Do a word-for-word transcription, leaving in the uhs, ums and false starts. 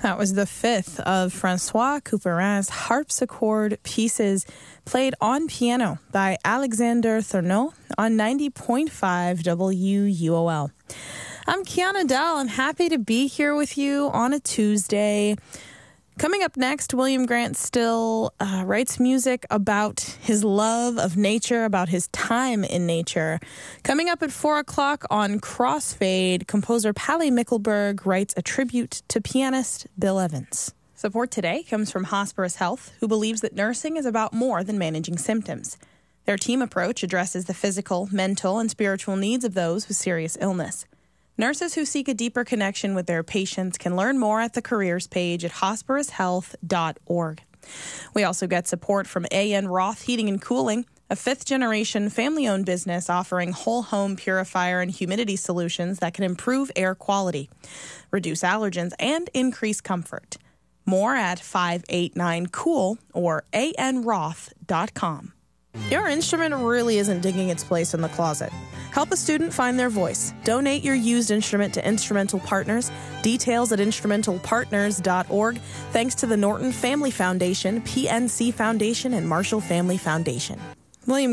That was the fifth of Francois Couperin's harpsichord pieces played on piano by Alexander Thurneau on ninety point five W U O L. I'm Kiana Dell. I'm happy to be here with you on a Tuesday. Coming up next, William Grant Still uh, writes music about his love of nature, about his time in nature. Coming up at four o'clock on Crossfade, composer Pally Mickelberg writes a tribute to pianist Bill Evans. Support today comes from Hosperis Health, who believes that nursing is about more than managing symptoms. Their team approach addresses the physical, mental, and spiritual needs of those with serious illness. Nurses who seek a deeper connection with their patients can learn more at the careers page at hosperis health dot org. We also get support from A N Roth Heating and Cooling, a fifth-generation family-owned business offering whole-home purifier and humidity solutions that can improve air quality, reduce allergens, and increase comfort. More at five eight nine cool or a n roth dot com. Your instrument really isn't digging its place in the closet. Help a student find their voice. Donate your used instrument to Instrumental Partners. Details at instrumental partners dot org. Thanks to the Norton Family Foundation, P N C Foundation, and Marshall Family Foundation. William